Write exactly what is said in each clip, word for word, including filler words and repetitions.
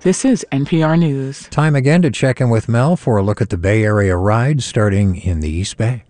This is N P R News. Time again to check in with Mel for a look at the Bay Area ride starting in the East Bay.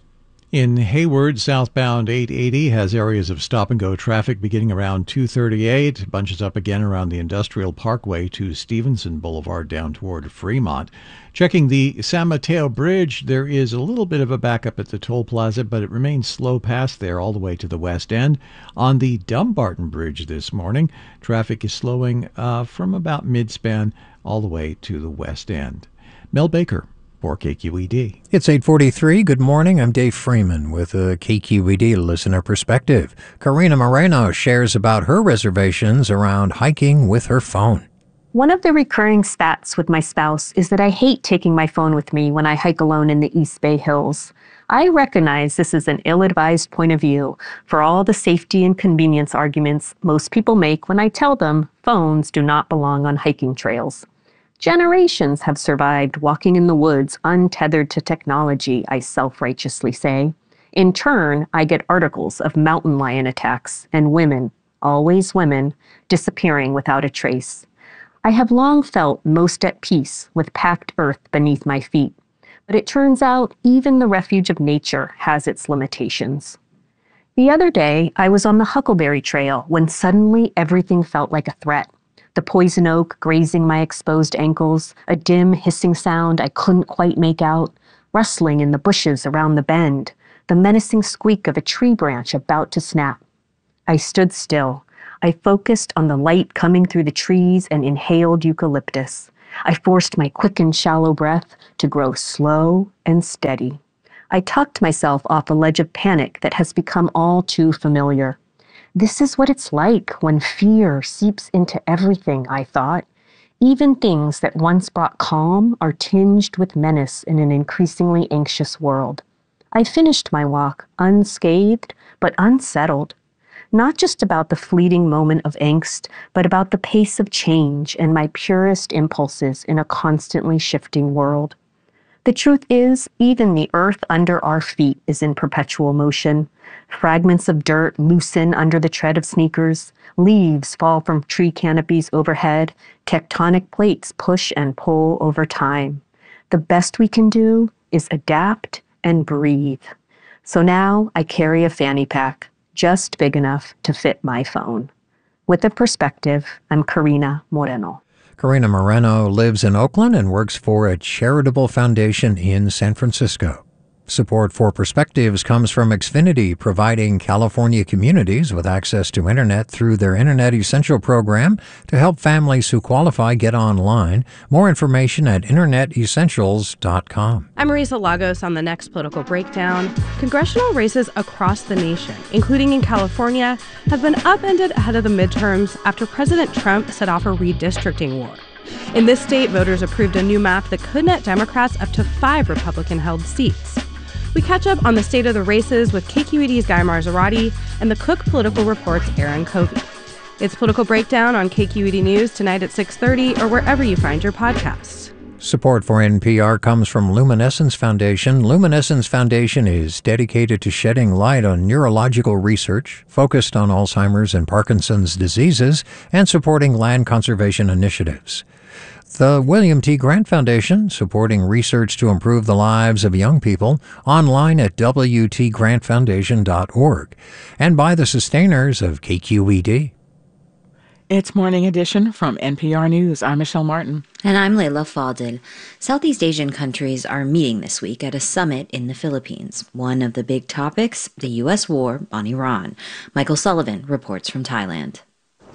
In Hayward, southbound eight eighty has areas of stop-and-go traffic beginning around two thirty-eight. Bunches up again around the Industrial Parkway to Stevenson Boulevard down toward Fremont. Checking the San Mateo Bridge, there is a little bit of a backup at the toll plaza, but it remains slow past there all the way to the west end. On the Dumbarton Bridge this morning, traffic is slowing uh, from about mid-span all the way to the west end. Mel Baker for K Q E D. It's eight forty-three. Good morning. I'm Dave Freeman with a K Q E D Listener Perspective. Karina Moreno shares about her reservations around hiking with her phone. One of the recurring spats with my spouse is that I hate taking my phone with me when I hike alone in the East Bay Hills. I recognize this is an ill-advised point of view for all the safety and convenience arguments most people make when I tell them phones do not belong on hiking trails. Generations have survived walking in the woods untethered to technology, I self-righteously say. In turn, I get articles of mountain lion attacks and women, always women, disappearing without a trace. I have long felt most at peace with packed earth beneath my feet, but it turns out even the refuge of nature has its limitations. The other day, I was on the Huckleberry Trail when suddenly everything felt like a threat. The poison oak grazing my exposed ankles, a dim hissing sound I couldn't quite make out, rustling in the bushes around the bend, the menacing squeak of a tree branch about to snap. I stood still. I focused on the light coming through the trees and inhaled eucalyptus. I forced my quick and shallow breath to grow slow and steady. I tucked myself off a ledge of panic that has become all too familiar. This is what it's like when fear seeps into everything, I thought. Even things that once brought calm are tinged with menace in an increasingly anxious world. I finished my walk unscathed, but unsettled. Not just about the fleeting moment of angst, but about the pace of change and my purest impulses in a constantly shifting world. The truth is, even the earth under our feet is in perpetual motion. Fragments of dirt loosen under the tread of sneakers. Leaves fall from tree canopies overhead. Tectonic plates push and pull over time. The best we can do is adapt and breathe. So now I carry a fanny pack, just big enough to fit my phone. With a perspective, I'm Karina Moreno. Karina Moreno lives in Oakland and works for a charitable foundation in San Francisco. Support for Perspectives comes from Xfinity, providing California communities with access to internet through their Internet Essential program to help families who qualify get online. More information at internet essentials dot com. I'm Marisa Lagos on the next Political Breakdown. Congressional races across the nation, including in California, have been upended ahead of the midterms after President Trump set off a redistricting war. In this state, voters approved a new map that could net Democrats up to five Republican-held seats. We catch up on the state of the races with K Q E D's Guy Marzorati and the Cook Political Report's Aaron Covey. It's Political Breakdown on K Q E D News tonight at six thirty or wherever you find your podcasts. Support for N P R comes from Luminescence Foundation. Luminescence Foundation is dedicated to shedding light on neurological research, focused on Alzheimer's and Parkinson's diseases, and supporting land conservation initiatives. The William T. Grant Foundation, supporting research to improve the lives of young people, online at w t grant foundation dot org, and by the sustainers of K Q E D. It's Morning Edition from N P R News. I'm Michelle Martin. And I'm Leila Fadel. Southeast Asian countries are meeting this week at a summit in the Philippines. One of the big topics, the U S war on Iran. Michael Sullivan reports from Thailand.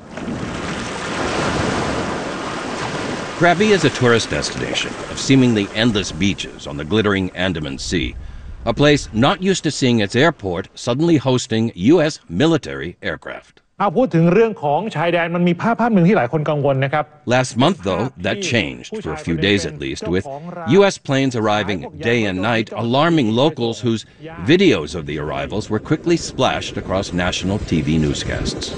Krabi is a tourist destination of seemingly endless beaches on the glittering Andaman Sea, a place not used to seeing its airport suddenly hosting U S military aircraft. Last month, though, that changed, for a few days at least, with U S planes arriving day and night, alarming locals whose videos of the arrivals were quickly splashed across national T V newscasts.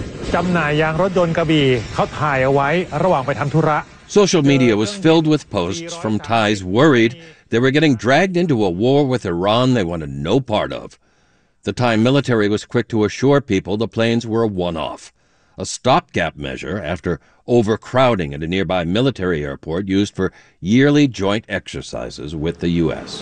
Social media was filled with posts from Thais worried they were getting dragged into a war with Iran they wanted no part of. The Thai military was quick to assure people the planes were a one-off, a stopgap measure after overcrowding at a nearby military airport used for yearly joint exercises with the U S.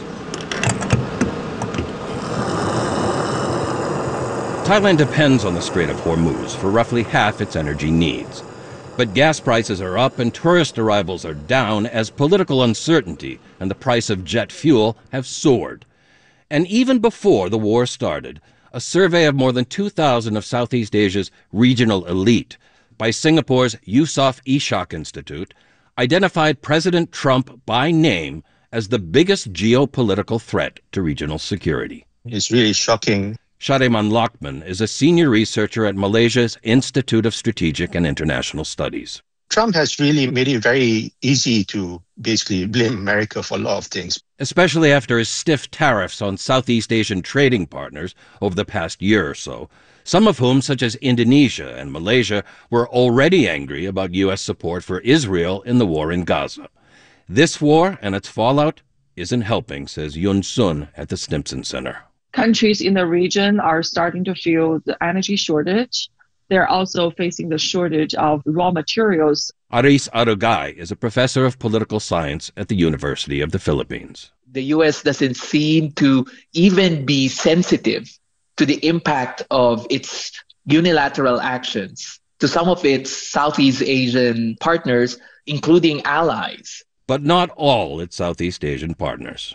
Thailand depends on the Strait of Hormuz for roughly half its energy needs. But gas prices are up and tourist arrivals are down as political uncertainty and the price of jet fuel have soared. And even before the war started, a survey of more than two thousand of Southeast Asia's regional elite by Singapore's Yusof Ishak Institute identified President Trump by name as the biggest geopolitical threat to regional security. It's really shocking. Shariman Lokman is a senior researcher at Malaysia's Institute of Strategic and International Studies. Trump has really made it very easy to basically blame America for a lot of things. Especially after his stiff tariffs on Southeast Asian trading partners over the past year or so, some of whom, such as Indonesia and Malaysia, were already angry about U S support for Israel in the war in Gaza. This war and its fallout isn't helping, says Yun Sun at the Stimson Center. Countries in the region are starting to feel the energy shortage. They're also facing the shortage of raw materials. Aris Arugay is a professor of political science at the University of the Philippines. The U S doesn't seem to even be sensitive to the impact of its unilateral actions to some of its Southeast Asian partners, including allies. But not all its Southeast Asian partners.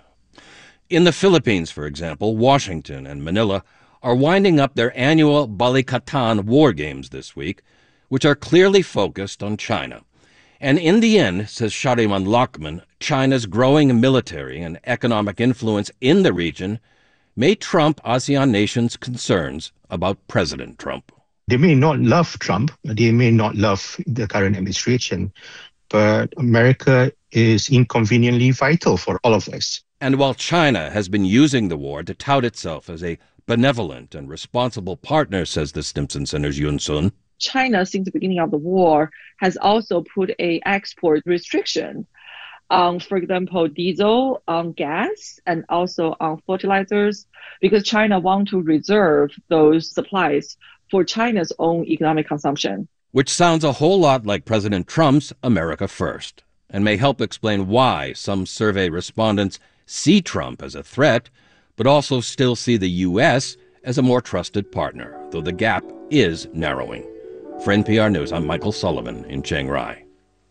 In the Philippines, for example, Washington and Manila are winding up their annual Balikatan War Games this week, which are clearly focused on China. And in the end, says Shariman Lokman, China's growing military and economic influence in the region may trump ASEAN nations' concerns about President Trump. They may not love Trump, they may not love the current administration, but America is inconveniently vital for all of us. And while China has been using the war to tout itself as a benevolent and responsible partner, says the Stimson Center's Yun Sun, China, since the beginning of the war, has also put a export restriction on, for example, diesel, on gas, and also on fertilizers, because China wants to reserve those supplies for China's own economic consumption. Which sounds a whole lot like President Trump's America First, and may help explain why some survey respondents see Trump as a threat, but also still see the U S as a more trusted partner, though the gap is narrowing. For N P R News, I'm Michael Sullivan in Chiang Rai.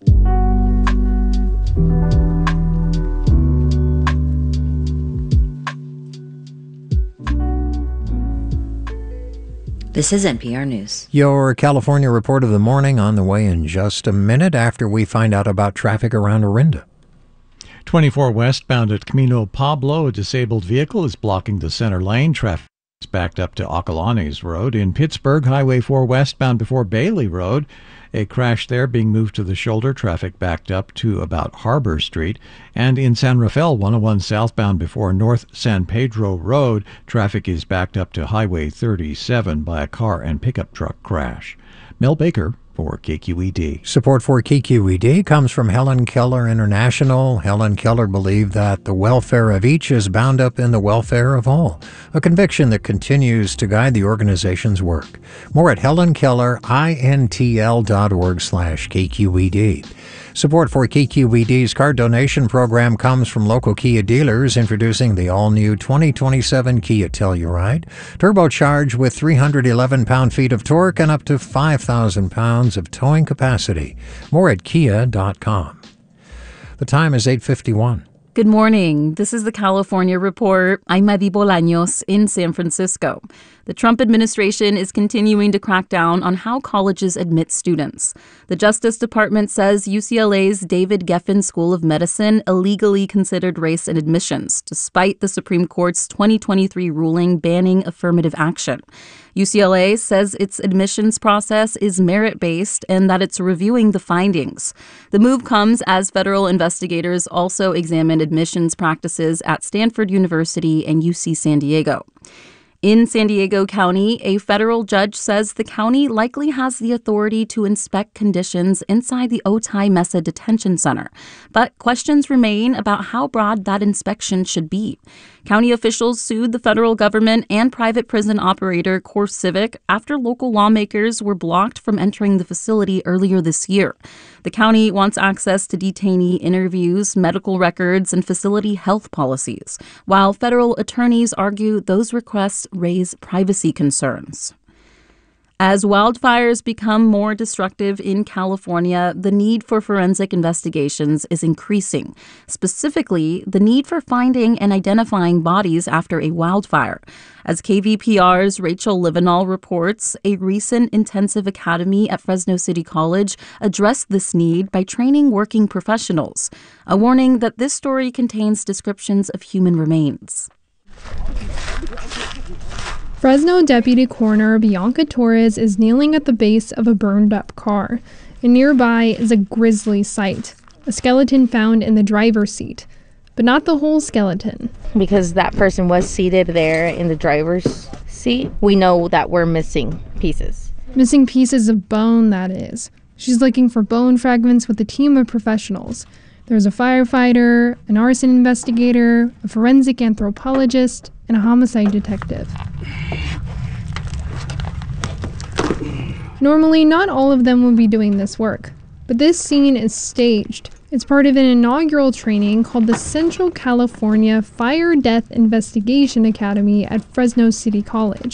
This is N P R News. Your California report of the morning on the way in just a minute after we find out about traffic around Orinda. twenty-four westbound at Camino Pablo, a disabled vehicle is blocking the center lane. Traffic is backed up to Acalanes Road. In Pittsburgh, Highway four westbound before Bailey Road, a crash there being moved to the shoulder. Traffic backed up to about Harbor Street. And in San Rafael, one oh one southbound before North San Pedro Road, traffic is backed up to Highway thirty-seven by a car and pickup truck crash. Mel Baker for K Q E D. Support for K Q E D comes from Helen Keller International. Helen Keller believed that the welfare of each is bound up in the welfare of all, a conviction that continues to guide the organization's work. More at helen keller intl dot org slash K Q E D. Support for K Q E D's card donation program comes from local Kia dealers introducing the all-new twenty twenty-seven Kia Telluride, turbocharged with three hundred eleven pound-feet of torque and up to five thousand pounds of towing capacity. More at kia dot com. The time is eight fifty-one. Good morning. This is the California Report. I'm Madi Bolaños in San Francisco. The Trump administration is continuing to crack down on how colleges admit students. The Justice Department says U C L A's David Geffen School of Medicine illegally considered race in admissions, despite the Supreme Court's twenty twenty-three ruling banning affirmative action. U C L A says its admissions process is merit-based and that it's reviewing the findings. The move comes as federal investigators also examine admissions practices at Stanford University and U C San Diego. In San Diego County, a federal judge says the county likely has the authority to inspect conditions inside the Otay Mesa Detention Center, but questions remain about how broad that inspection should be. County officials sued the federal government and private prison operator CoreCivic after local lawmakers were blocked from entering the facility earlier this year. The county wants access to detainee interviews, medical records, and facility health policies, while federal attorneys argue those requests raise privacy concerns. As wildfires become more destructive in California, the need for forensic investigations is increasing, specifically the need for finding and identifying bodies after a wildfire. As K V P R's Rachel Livenall reports, a recent intensive academy at Fresno City College addressed this need by training working professionals, a warning that this story contains descriptions of human remains. Fresno Deputy Coroner Bianca Torres is kneeling at the base of a burned-up car, and nearby is a grisly sight, a skeleton found in the driver's seat, but not the whole skeleton. Because that person was seated there in the driver's seat, we know that we're missing pieces. Missing pieces of bone, that is. She's looking for bone fragments with a team of professionals. There's a firefighter, an arson investigator, a forensic anthropologist, and a homicide detective. Normally, not all of them would be doing this work, but this scene is staged. It's part of an inaugural training called the Central California Fire Death Investigation Academy at Fresno City College.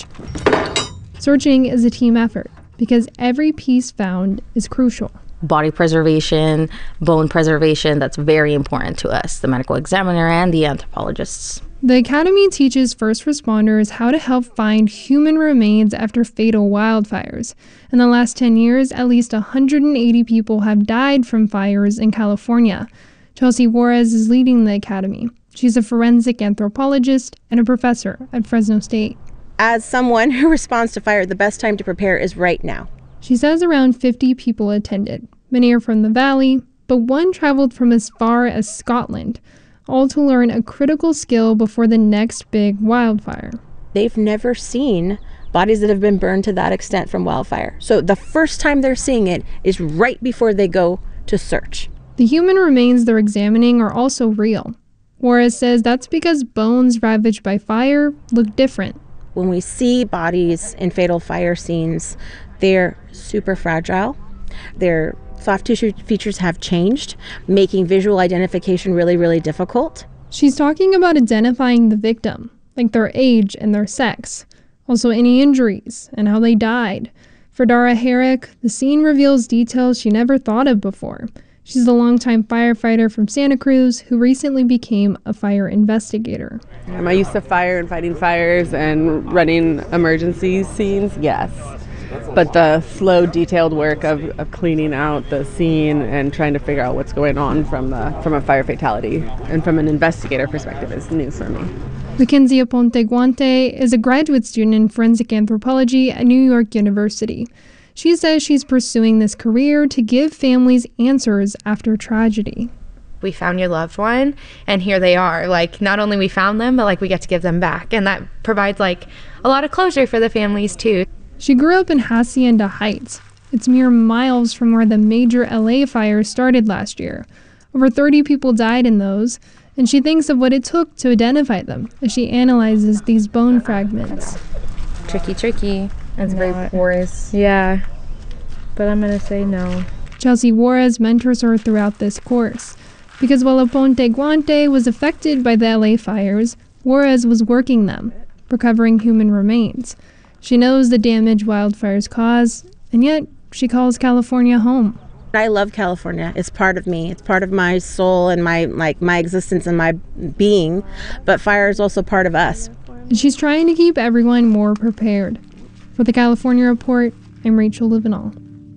Searching is a team effort because every piece found is crucial. Body preservation, bone preservation, that's very important to us, the medical examiner and the anthropologists. The academy teaches first responders how to help find human remains after fatal wildfires. In the last ten years, at least one hundred eighty people have died from fires in California. Chelsea Juarez is leading the academy. She's a forensic anthropologist and a professor at Fresno State. As someone who responds to fire, the best time to prepare is right now. She says around fifty people attended. Many are from the valley, but one traveled from as far as Scotland, all to learn a critical skill before the next big wildfire. They've never seen bodies that have been burned to that extent from wildfire. So the first time they're seeing it is right before they go to search. The human remains they're examining are also real. Juarez says that's because bones ravaged by fire look different. When we see bodies in fatal fire scenes, they're super fragile. Their soft tissue features have changed, making visual identification really, really difficult. She's talking about identifying the victim, like their age and their sex, also any injuries and how they died. For Dara Herrick, the scene reveals details she never thought of before. She's a longtime firefighter from Santa Cruz who recently became a fire investigator. Am I used to fire and fighting fires and running emergency scenes? Yes. But the slow, detailed work of, of cleaning out the scene and trying to figure out what's going on from the from a fire fatality and from an investigator perspective is new for me. Mackenzie Aponte Guante is a graduate student in forensic anthropology at New York University. She says she's pursuing this career to give families answers after tragedy. We found your loved one, and here they are. Like, not only we found them, but like we get to give them back. And that provides like a lot of closure for the families too. She grew up in Hacienda Heights. It's mere miles from where the major L A fires started last year. Over thirty people died in those, and she thinks of what it took to identify them as she analyzes these bone fragments. Tricky, tricky. It's very porous. Yeah, but I'm going to say no. Chelsea Juarez mentors her throughout this course, because while Aponte Guante was affected by the L A fires, Juarez was working them, recovering human remains. She knows the damage wildfires cause, and yet she calls California home. I love California. It's part of me. It's part of my soul and my like my existence and my being, but fire is also part of us. And she's trying to keep everyone more prepared. For the California Report, I'm Rachel Livenall.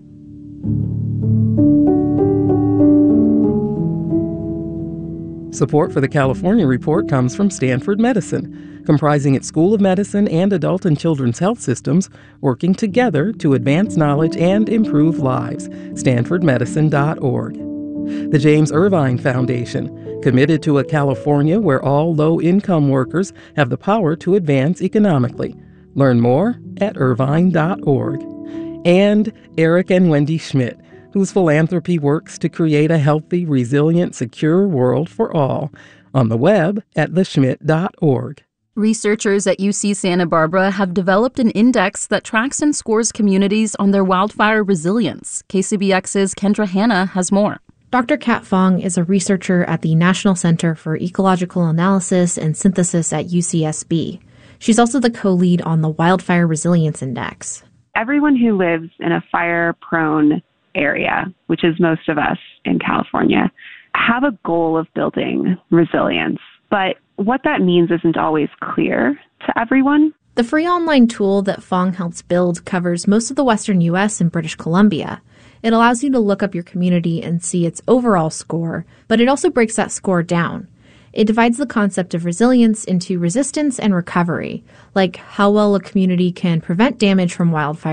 Support for the California Report comes from Stanford Medicine, comprising its School of Medicine and adult and children's health systems, working together to advance knowledge and improve lives. stanford medicine dot org. The James Irvine Foundation, committed to a California where all low-income workers have the power to advance economically. Learn more at irvine dot org. And Eric and Wendy Schmidt, whose philanthropy works to create a healthy, resilient, secure world for all. On the web at the schmidt dot org. Researchers at U C Santa Barbara have developed an index that tracks and scores communities on their wildfire resilience. K C B X's Kendra Hanna has more. Doctor Kat Fong is a researcher at the National Center for Ecological Analysis and Synthesis at U C S B. She's also the co-lead on the Wildfire Resilience Index. Everyone who lives in a fire-prone area, which is most of us in California, have a goal of building resilience. But what that means isn't always clear to everyone. The free online tool that Fong helps build covers most of the western U S and British Columbia. It allows you to look up your community and see its overall score, but it also breaks that score down. It divides the concept of resilience into resistance and recovery, like how well a community can prevent damage from wildfire